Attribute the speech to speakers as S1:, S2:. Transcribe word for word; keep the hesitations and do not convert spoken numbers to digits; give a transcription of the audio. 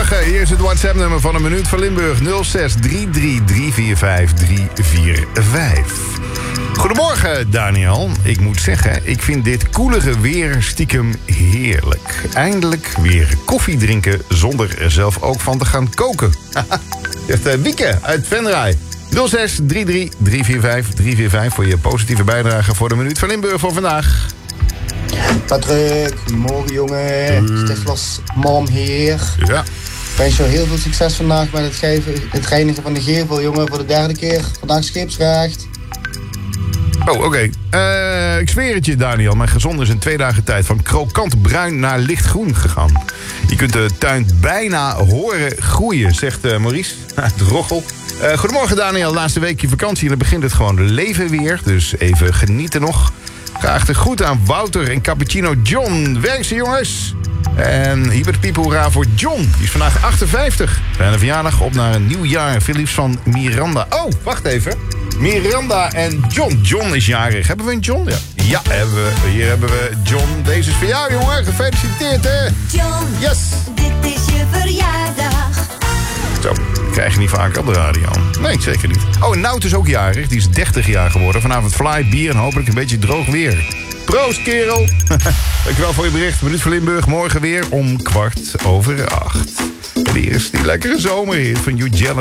S1: Goedemorgen, hier is het WhatsApp-nummer van een minuut van Limburg. nul zes drie drie drie vier vijf drie vier vijf. Goedemorgen, Daniel. Ik moet zeggen, ik vind dit koelige weer stiekem heerlijk. Eindelijk weer koffie drinken zonder er zelf ook van te gaan koken. Zegt uh, Wieke uit Venray. nul zes drie drie drie vier vijf drie vier vijf voor je positieve bijdrage voor de minuut van Limburg voor vandaag.
S2: Patrick, goedemorgen jongen. Mm. Stiflas, mam hier.
S1: Ja.
S2: Ik wens je heel veel succes vandaag met het, geven, het reinigen van de gevel, jongen, voor de derde keer. Vandaag scheepsrecht.
S1: Oh, oké. Okay. Uh, ik zweer het je, Daniel. Mijn gezond is in twee dagen tijd van krokant bruin naar lichtgroen gegaan. Je kunt de tuin bijna horen groeien, zegt uh, Maurice uit Roggel. Uh, goedemorgen, Daniel. Laatste weekje vakantie en dan begint het gewoon leven weer. Dus even genieten nog. Graag de groet aan Wouter en Cappuccino John. Werk ze, jongens. En Hubert Piep, hoera voor John. Die is vandaag achtenvijftig. Fijne verjaardag, op naar een nieuw jaar. Philips van Miranda. Oh, wacht even. Miranda en John. John is jarig. Hebben we een John? Ja, ja hebben we. Hier hebben we John. Deze is voor jou, jongen. Gefeliciteerd, hè?
S3: John,
S1: yes.
S3: Dit is je verjaardag.
S1: Zo, krijg je niet vaak op de radio. Nee, zeker niet. Oh, en Nout is ook jarig. Die is dertig jaar geworden. Vanavond fly, bier en hopelijk een beetje droog weer. Proost, kerel. Dankjewel voor je bericht. Minuut van Limburg. Morgen weer om kwart over acht. En hier is die lekkere zomerhit van You Jealous.